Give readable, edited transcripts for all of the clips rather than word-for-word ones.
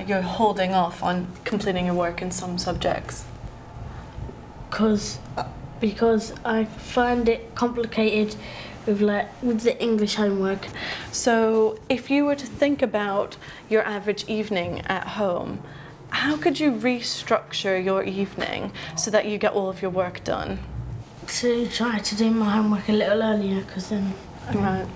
that you're holding off on completing your work in some subjects? Because I find it complicated with the English homework. So if you were to think about your average evening at home, how could you restructure your evening so that you get all of your work done? To try to do my homework a little earlier, because then... Right.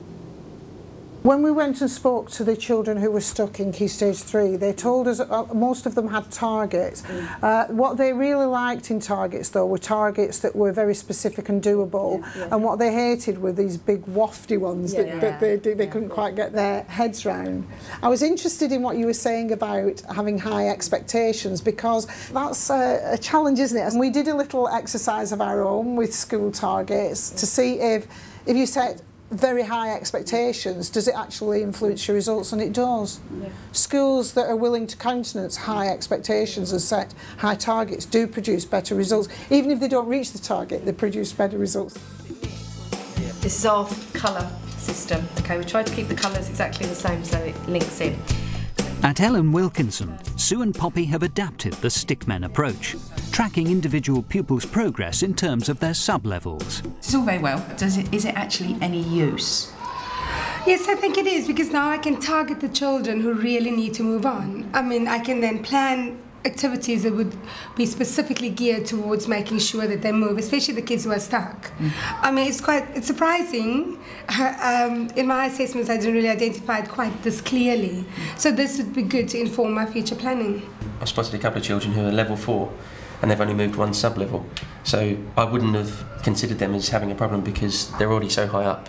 When we went and spoke to the children who were stuck in Key Stage 3, they told us most of them had targets. What they really liked in targets, though, were targets that were very specific and doable, and what they hated were these big wafty ones that they couldn't quite get their heads round. I was interested in what you were saying about having high expectations, because that's a challenge, isn't it? And we did a little exercise of our own with school targets to see if you set very high expectations, does it actually influence your results? And it does. Yeah. Schools that are willing to countenance high expectations and set high targets do produce better results. Even if they don't reach the target, they produce better results. This is our colour system. Okay, we tried to keep the colours exactly the same so it links in. At Ellen Wilkinson, Sue and Poppy have adapted the Stickmen approach, tracking individual pupils' progress in terms of their sub-levels. It's all very well, but is it actually any use? Yes, I think it is, because now I can target the children who really need to move on. I mean, I can then plan activities that would be specifically geared towards making sure that they move, especially the kids who are stuck. I mean, it's surprising. In my assessments, I didn't really identify it quite this clearly. So this would be good to inform my future planning. I spotted a couple of children who are level 4 and they've only moved one sub-level. So I wouldn't have considered them as having a problem because they're already so high up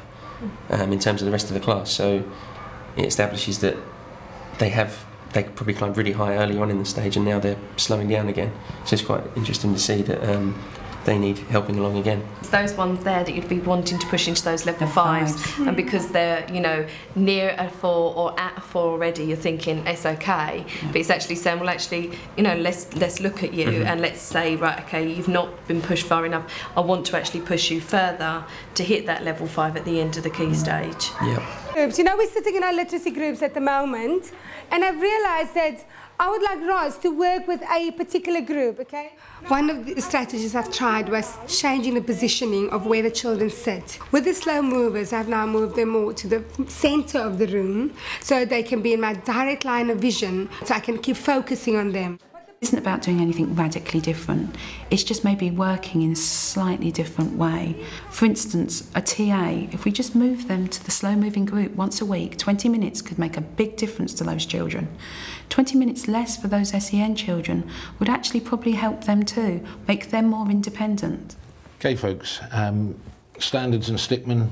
in terms of the rest of the class. So it establishes that they probably climbed really high early on in the stage and now they're slowing down again. So it's quite interesting to see that they need helping along again. It's those ones there that you'd be wanting to push into those level 5s, and because they're, you know, near a 4 or at a 4 already, you're thinking it's okay, but it's actually saying, well, actually, you know, let's look at you and let's say, right, okay, you've not been pushed far enough. I want to actually push you further to hit that level 5 at the end of the key stage. Groups. You know, we're sitting in our literacy groups at the moment, and I've realised that I would like Roz to work with a particular group, okay? One of the strategies I've tried was changing the positioning of where the children sit. With the slow movers, I've now moved them more to the centre of the room so they can be in my direct line of vision, so I can keep focusing on them. It isn't about doing anything radically different. It's just maybe working in a slightly different way. For instance, a TA, if we just move them to the slow-moving group once a week, 20 minutes could make a big difference to those children. 20 minutes less for those SEN children would actually probably help them too, make them more independent. Okay, folks, Standards and Stickmen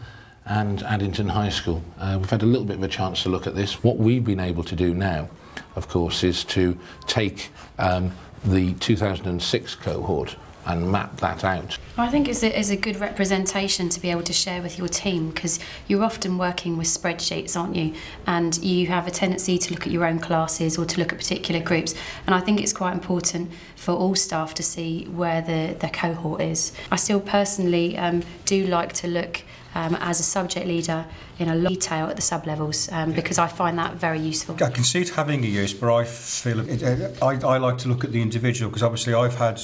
and Addington High School. We've had a little bit of a chance to look at this. What we've been able to do now, of course, is to take the 2006 cohort and map that out. I think it's a good representation to be able to share with your team, because you're often working with spreadsheets, aren't you? And you have a tendency to look at your own classes or to look at particular groups. And I think it's quite important for all staff to see where the cohort is. I still personally do like to look as a subject leader in a lot of detail at the sub-levels because I find that very useful. I can see it having a use, but I feel I like to look at the individual, because obviously I've had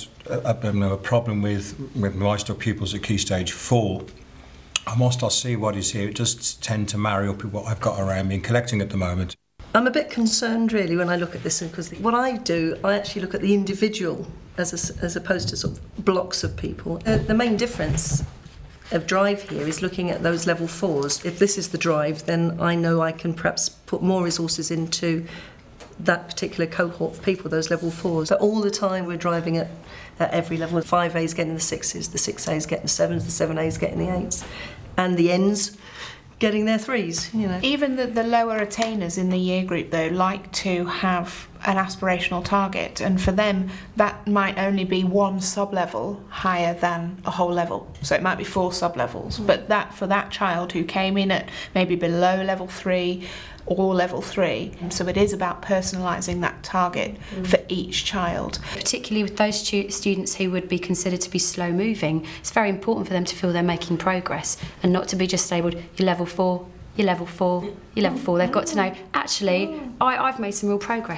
a problem with my stuck pupils at Key Stage 4. And whilst I see what is here, it does tend to marry up with what I've got around me and collecting at the moment. I'm a bit concerned really when I look at this, because what I do, I actually look at the individual as opposed to sort of blocks of people. The main difference of drive here is looking at those level 4s. If this is the drive, then I know I can perhaps put more resources into that particular cohort of people, those level 4s. So all the time we're driving at every level. The 5A's getting the 6s, the 6A's getting the 7s, the 7A's getting the 8s, and the N's getting their 3s, you know. Even the lower attainers in the year group, though, like to have an aspirational target, and for them that might only be one sub-level higher than a whole level. So it might be 4 sub-levels, but that for that child who came in at maybe below level 3 or level 3. So it is about personalising that target for each child. Particularly with those students who would be considered to be slow moving, it's very important for them to feel they're making progress and not to be just labelled, you're level 4, you're level 4, you're level 4. They've got to know, actually, I've made some real progress.